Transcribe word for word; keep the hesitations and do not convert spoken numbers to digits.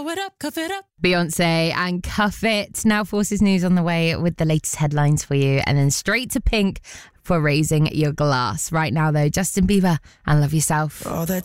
Blow it up, cuff it up. Beyonce and Cuff It. Now Forces News on the way with the latest headlines for you. And then straight to Pink for Raising Your Glass. Right now, though, Justin Bieber and Love Yourself. Oh, that